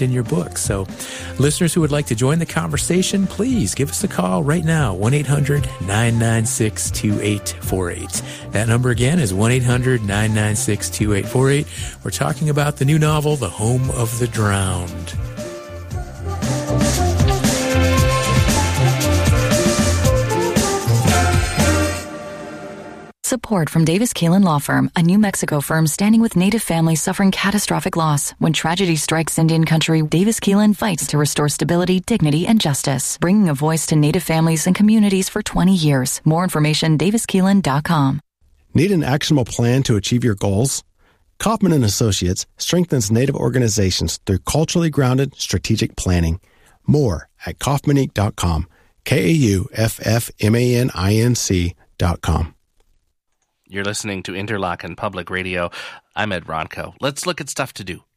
content in your book. So listeners who would like to join the conversation, please give us a call right now, 1-800-996-2848. That number again is 1-800-996-2848. We're talking about the new novel, The Home of the Drowned. Support from Davis Keelan Law Firm, a New Mexico firm standing with Native families suffering catastrophic loss. When tragedy strikes Indian country, Davis Keelan fights to restore stability, dignity, and justice, bringing a voice to Native families and communities for 20 years. More information, daviskeelan.com. Need an actionable plan to achieve your goals? Kaufman & Associates strengthens Native organizations through culturally grounded strategic planning. More at kaufmaninc.com, KAUFFMANINC.com. You're listening to Interlochen Public Radio. I'm Ed Ronco. Let's look at stuff to do.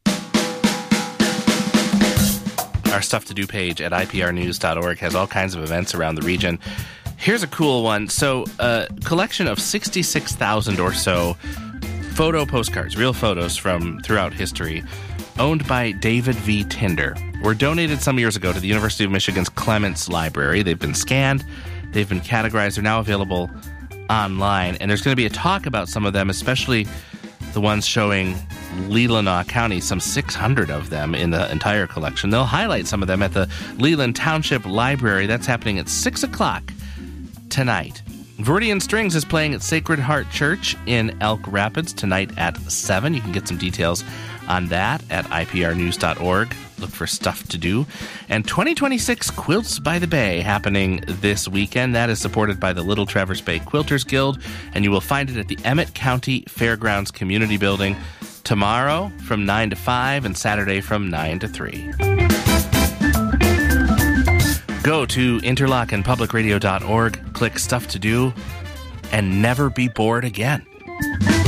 Our Stuff to Do page at iprnews.org has all kinds of events around the region. Here's a cool one. So, a collection of 66,000 or so photo postcards, real photos from throughout history, owned by David V. Tinder, were donated some years ago to the University of Michigan's Clements Library. They've been scanned, they've been categorized, they're now available online, and there's going to be a talk about some of them, especially the ones showing Leelanau County, some 600 of them in the entire collection. They'll highlight some of them at the Leland Township Library. That's happening at 6 o'clock tonight. Viridian Strings is playing at Sacred Heart Church in Elk Rapids tonight at 7. You can get some details on that at iprnews.org. Look for Stuff to Do. And 2026 Quilts by the Bay happening this weekend. That is supported by the Little Traverse Bay Quilters Guild, and you will find it at the Emmett County Fairgrounds Community Building tomorrow from 9 to 5 and Saturday from 9 to 3. Go to interlochenpublicradio.org, click Stuff to Do, and never be bored again.